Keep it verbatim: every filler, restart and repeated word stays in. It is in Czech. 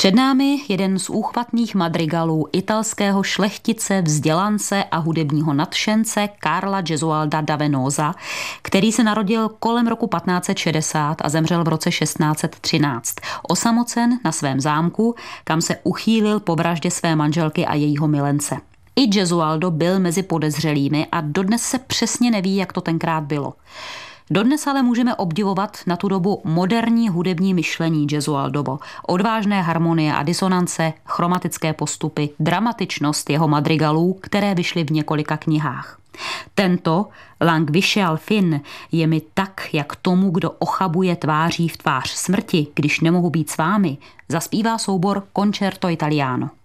Před námi jeden z úchvatných madrigalů italského šlechtice, vzdělance a hudebního nadšence Carla Gesualda da Venosa, který se narodil kolem roku patnáct set šedesát a zemřel v roce šestnáct set třináct. Osamocen na svém zámku, kam se uchýlil po vraždě své manželky a jejího milence. I Gesualdo byl mezi podezřelými a dodnes se přesně neví, jak to tenkrát bylo. Dodnes ale můžeme obdivovat na tu dobu moderní hudební myšlení Gesualdovo, odvážné harmonie a disonance, chromatické postupy, dramatičnost jeho madrigalů, které vyšly v několika knihách. Tento Languisce al fin je mi tak, jak tomu, kdo ochabuje tváří v tvář smrti, když nemohu být s vámi, zaspívá soubor Concerto Italiano.